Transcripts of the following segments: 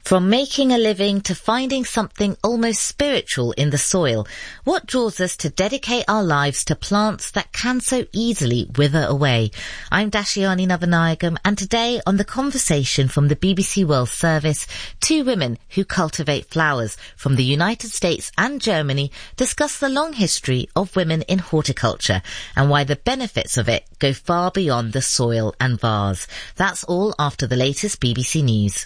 From making a living to finding something almost spiritual in the soil, what draws us to dedicate our lives to plants that can so easily wither away? I'm Dashiani Navanayagam, and today on The Conversation from the BBC World Service, two women who cultivate flowers from the United States and Germany discuss the long history of women in horticulture and why the benefits of it go far beyond the soil and vase. That's all after the latest BBC News.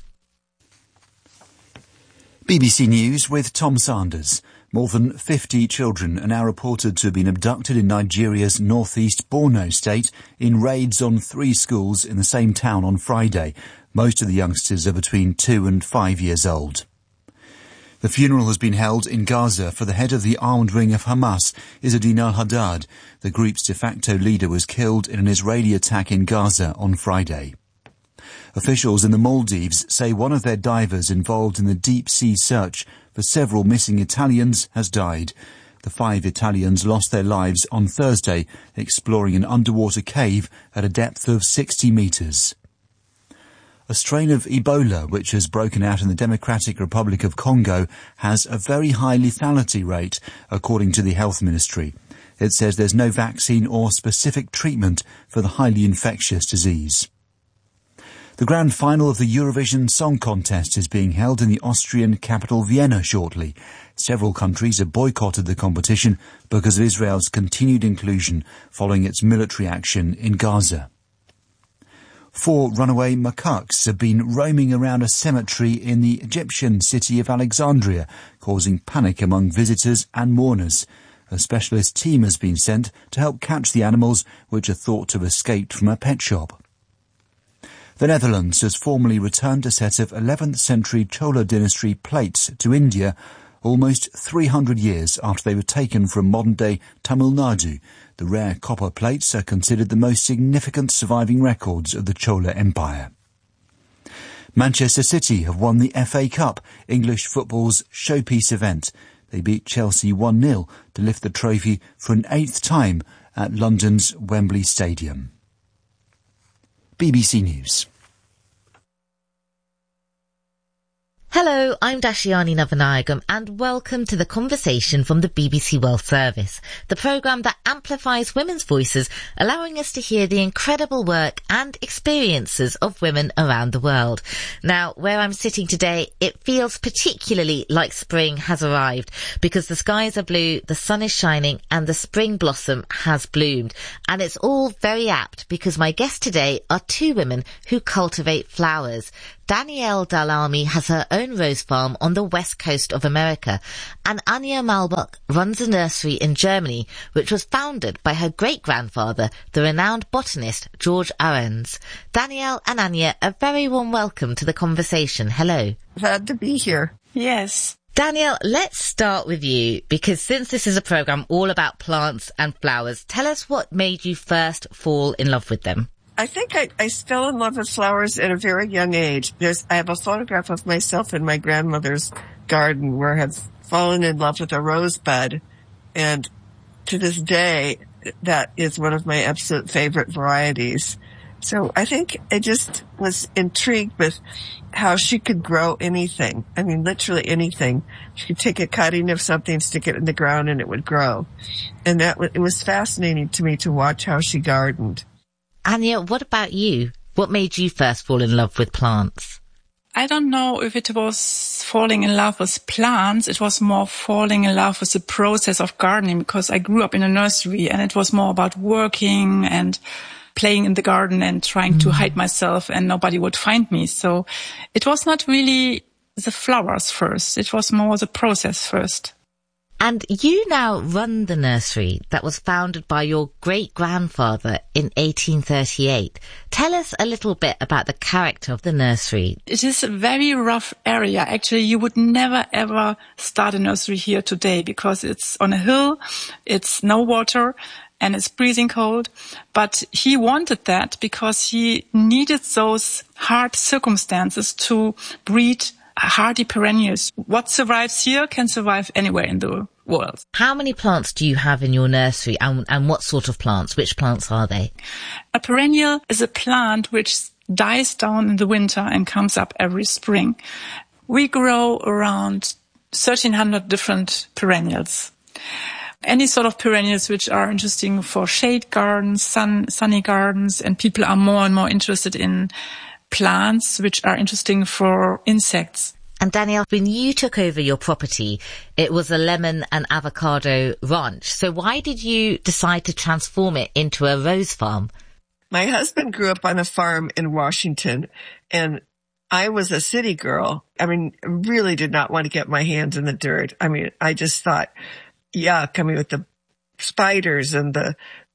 BBC News with Tom Sanders. More than 50 children are now reported to have been abducted in Nigeria's northeast Borno state in raids on 3 schools in the same town on Friday. Most of the youngsters are between 2 and 5 years old. The funeral has been held in Gaza for the head of the armed wing of Hamas, Izzeddin al-Haddad. The group's de facto leader was killed in an Israeli attack in Gaza on Friday. Officials in the Maldives say one of their divers involved in the deep-sea search for several missing Italians has died. The 5 Italians lost their lives on Thursday exploring an underwater cave at a depth of 60 metres. A strain of Ebola, which has broken out in the Democratic Republic of Congo, has a very high lethality rate, according to the Health Ministry. It says there's no vaccine or specific treatment for the highly infectious disease. The grand final of the Eurovision Song Contest is being held in the Austrian capital Vienna shortly. Several countries have boycotted the competition because of Israel's continued inclusion following its military action in Gaza. 4 runaway macaques have been roaming around a cemetery in the Egyptian city of Alexandria, causing panic among visitors and mourners. A specialist team has been sent to help catch the animals, which are thought to have escaped from a pet shop. The Netherlands has formally returned a set of 11th century Chola dynasty plates to India almost 300 years after they were taken from modern-day Tamil Nadu. The rare copper plates are considered the most significant surviving records of the Chola Empire. Manchester City have won the FA Cup, English football's showpiece event. They beat Chelsea 1-0 to lift the trophy for an 8th time at London's Wembley Stadium. BBC News. Hello, I'm Dashiani Navanayagam and welcome to The Conversation from the BBC World Service, the programme that amplifies women's voices, allowing us to hear the incredible work and experiences of women around the world. Now, where I'm sitting today, it feels particularly like spring has arrived because the skies are blue, the sun is shining and the spring blossom has bloomed. And it's all very apt because my guests today are 2 women who cultivate flowers. Danielle Dallamy has her own rose farm on the west coast of America, and Anja Malbach runs a nursery in Germany, which was founded by her great-grandfather, the renowned botanist George Arends. Danielle and Anja, a very warm welcome to The Conversation. Hello. Glad to be here. Yes. Danielle, let's start with you, because since this is a programme all about plants and flowers, tell us what made you first fall in love with them. I think I fell in love with flowers at a very young age. I have a photograph of myself in my grandmother's garden where I have fallen in love with a rosebud. And to this day, that is one of my absolute favorite varieties. So I think I just was intrigued with how she could grow anything. I mean, literally anything. She could take a cutting of something, stick it in the ground, and it would grow. And it was fascinating to me to watch how she gardened. Anja, what about you? What made you first fall in love with plants? I don't know if it was falling in love with plants. It was more falling in love with the process of gardening because I grew up in a nursery and it was more about working and playing in the garden and trying to hide myself and nobody would find me. So it was not really the flowers first. It was more the process first. And you now run the nursery that was founded by your great-grandfather in 1838. Tell us a little bit about the character of the nursery. It is a very rough area. Actually, you would never, ever start a nursery here today because it's on a hill, it's no water, and it's freezing cold. But he wanted that because he needed those hard circumstances to breed hardy perennials. What survives here can survive anywhere in the world. How many plants do you have in your nursery and what sort of plants? Which plants are they? A perennial is a plant which dies down in the winter and comes up every spring. We grow around 1,300 different perennials. Any sort of perennials which are interesting for shade gardens, sunny gardens, and people are more and more interested in plants which are interesting for insects. And Danielle, when you took over your property, it was a lemon and avocado ranch. So why did you decide to transform it into a rose farm? My husband grew up on a farm in Washington, and I was a city girl. I mean, really did not want to get my hands in the dirt. I mean, I just thought, yuck. I mean, with the spiders and the,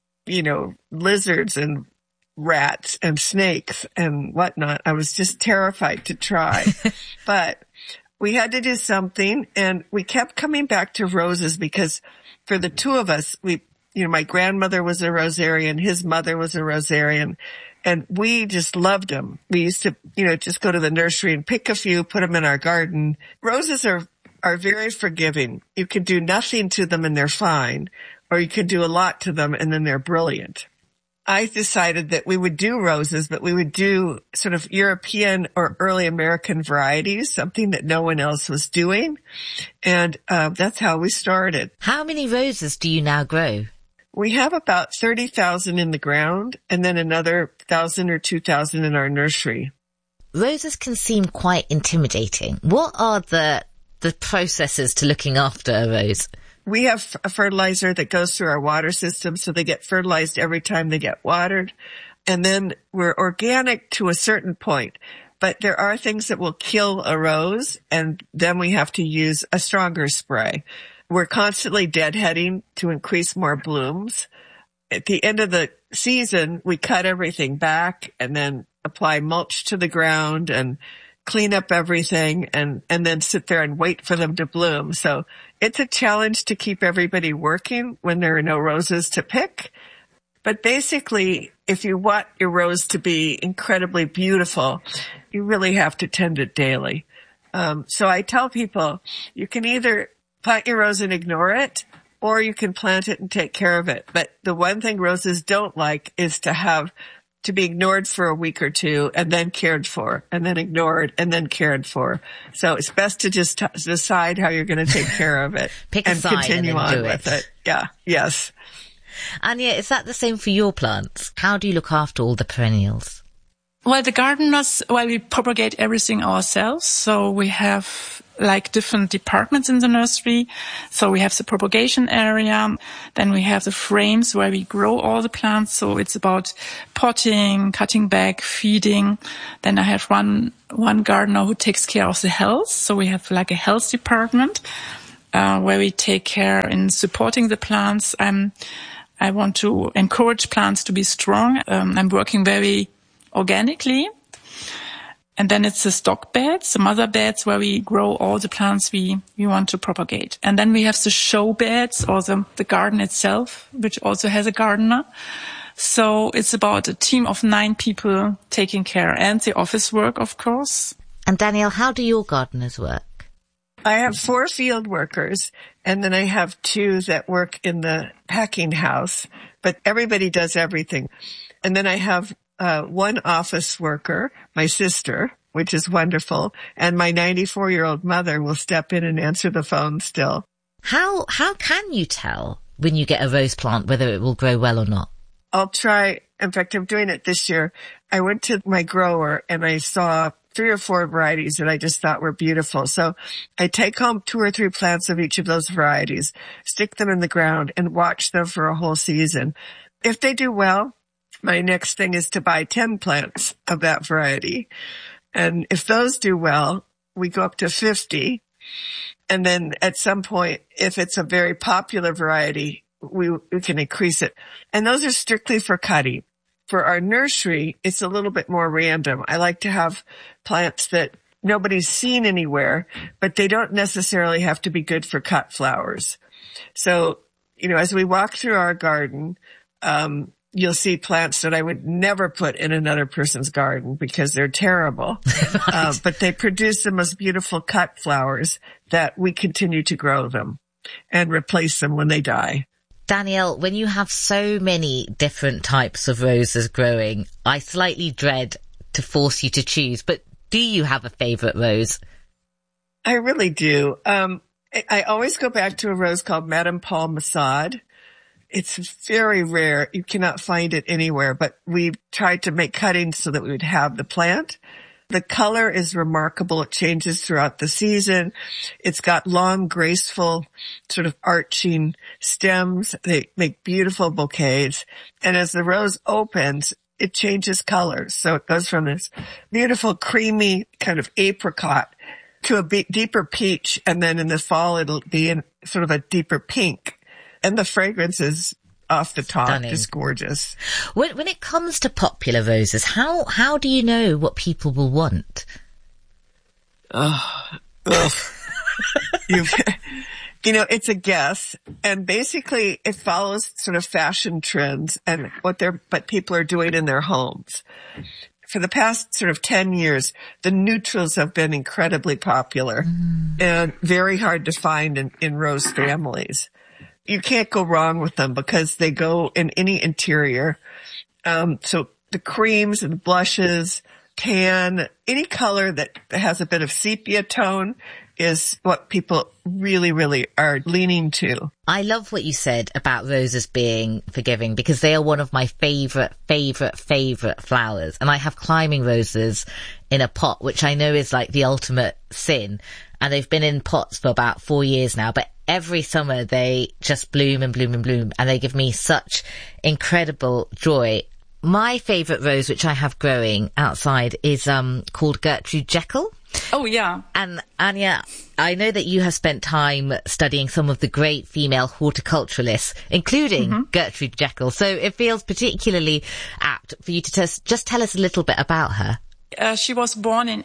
lizards and rats and snakes and whatnot, I was just terrified to try. But we had to do something, and we kept coming back to roses because for the two of us, my grandmother was a rosarian, his mother was a rosarian, and we just loved them. We used to, just go to the nursery and pick a few, put them in our garden. Roses are very forgiving. You can do nothing to them and they're fine, or you can do a lot to them and then they're brilliant. I decided that we would do roses, but we would do sort of European or early American varieties, something that no one else was doing. And that's how we started. How many roses do you now grow? We have about 30,000 in the ground and then another 1,000 or 2,000 in our nursery. Roses can seem quite intimidating. What are the processes to looking after a rose? We have a fertilizer that goes through our water system, so they get fertilized every time they get watered. And then we're organic to a certain point. But there are things that will kill a rose, and then we have to use a stronger spray. We're constantly deadheading to increase more blooms. At the end of the season, we cut everything back and then apply mulch to the ground and clean up everything and then sit there and wait for them to bloom. So it's a challenge to keep everybody working when there are no roses to pick. But basically, if you want your rose to be incredibly beautiful, you really have to tend it daily. So I tell people you can either plant your rose and ignore it, or you can plant it and take care of it. But the one thing roses don't like is to be ignored for a week or two and then cared for, and then ignored and then cared for. So it's best to just decide how you're going to take care of it and continue on with it. Yeah. Yes. Anya, is that the same for your plants? How do you look after all the perennials? Well, the gardeners, we propagate everything ourselves. So we have different departments in the nursery. So we have the propagation area. Then we have the frames where we grow all the plants. So it's about potting, cutting back, feeding. Then I have one gardener who takes care of the health. So we have a health department, where we take care in supporting the plants. I want to encourage plants to be strong. I'm working very organically. And then it's the stock beds, the mother beds, where we grow all the plants we want to propagate. And then we have the show beds, or the garden itself, which also has a gardener. So it's about a team of 9 people taking care, and the office work, of course. And Danielle, how do your gardeners work? I have 4 field workers, and then I have 2 that work in the packing house, but everybody does everything. And then I have 1 office worker, my sister, which is wonderful, and my 94-year-old mother will step in and answer the phone still. How can you tell when you get a rose plant whether it will grow well or not? I'll try. In fact, I'm doing it this year. I went to my grower and I saw 3 or 4 varieties that I just thought were beautiful. So I take home 2 or 3 plants of each of those varieties, stick them in the ground, and watch them for a whole season. If they do well, my next thing is to buy 10 plants of that variety. And if those do well, we go up to 50. And then at some point, if it's a very popular variety, we can increase it. And those are strictly for cutting. For our nursery, it's a little bit more random. I like to have plants that nobody's seen anywhere, but they don't necessarily have to be good for cut flowers. So, as we walk through our garden, you'll see plants that I would never put in another person's garden because they're terrible. Right. But they produce the most beautiful cut flowers that we continue to grow them and replace them when they die. Danielle, when you have so many different types of roses growing, I slightly dread to force you to choose, but do you have a favourite rose? I really do. I always go back to a rose called Madame Paul Masad. It's very rare. You cannot find it anywhere, but we tried to make cuttings so that we would have the plant. The color is remarkable. It changes throughout the season. It's got long, graceful, sort of arching stems. They make beautiful bouquets. And as the rose opens, it changes colors. So it goes from this beautiful, creamy kind of apricot to a deeper peach. And then in the fall, it'll be in sort of a deeper pink. And the fragrance is off the top, Stunning. just gorgeous. When it comes to popular roses, how do you know what people will want? It's a guess, and basically it follows sort of fashion trends and what people are doing in their homes. For the past sort of 10 years, the neutrals have been incredibly popular and very hard to find in rose families. You can't go wrong with them because they go in any interior. So the creams and blushes, tan, any color that has a bit of sepia tone is what people really, really are leaning to. I love what you said about roses being forgiving because they are one of my favorite flowers. And I have climbing roses in a pot, which I know is like the ultimate sin. And they've been in pots for about 4 years now, but every summer they just bloom and bloom and bloom, and they give me such incredible joy. My favourite rose, which I have growing outside, is called Gertrude Jekyll. Oh, yeah. And Anya, I know that you have spent time studying some of the great female horticulturalists, including Gertrude Jekyll. So it feels particularly apt for you to just tell us a little bit about her. She was born in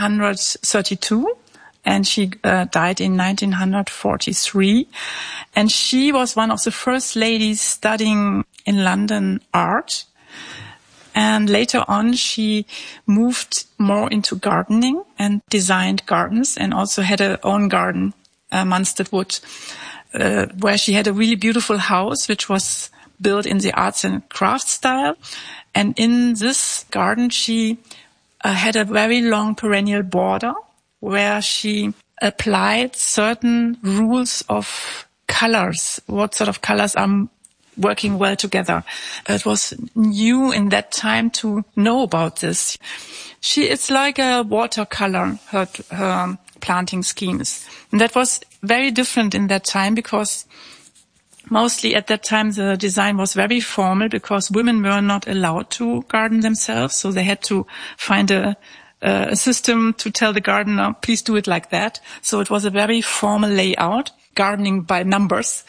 1832. And she died in 1943. And she was one of the first ladies studying in London art. And later on, she moved more into gardening and designed gardens, and also had her own garden, Munstead Wood, where she had a really beautiful house, which was built in the arts and crafts style. And in this garden, she had a very long perennial border, where she applied certain rules of colors, what sort of colors are working well together. It was new in that time to know about this. It's like a watercolor, her planting schemes. And that was very different in that time because mostly at that time the design was very formal because women were not allowed to garden themselves. So they had to find a system to tell the gardener, please do it like that. So it was a very formal layout, gardening by numbers.